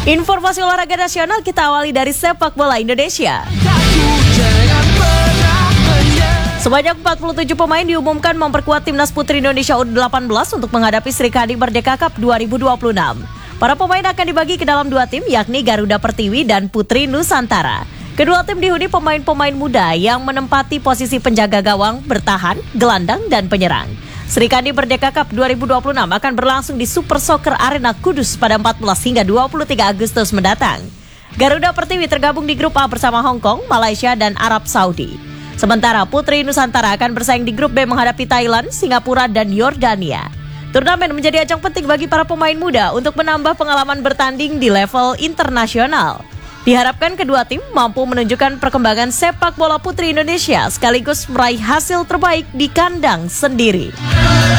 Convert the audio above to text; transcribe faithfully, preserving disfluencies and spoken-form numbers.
Informasi olahraga nasional kita awali dari sepak bola Indonesia. Sebanyak empat puluh tujuh pemain diumumkan memperkuat Timnas Putri Indonesia U delapan belas untuk menghadapi Sri Kandi Merdeka Cup dua ribu dua puluh enam. Para pemain akan dibagi ke dalam dua tim, yakni Garuda Pertiwi dan Putri Nusantara. Kedua tim dihuni pemain-pemain muda yang menempati posisi penjaga gawang, bertahan, gelandang, dan penyerang. Sri Kandi Merdeka Cup dua ribu dua puluh enam akan berlangsung di Super Soccer Arena Kudus pada empat belas hingga dua puluh tiga Agustus mendatang. Garuda Pertiwi tergabung di grup A bersama Hong Kong, Malaysia, dan Arab Saudi. Sementara Putri Nusantara akan bersaing di grup B menghadapi Thailand, Singapura, dan Yordania. Turnamen menjadi ajang penting bagi para pemain muda untuk menambah pengalaman bertanding di level internasional. Diharapkan kedua tim mampu menunjukkan perkembangan sepak bola putri Indonesia sekaligus meraih hasil terbaik di kandang sendiri.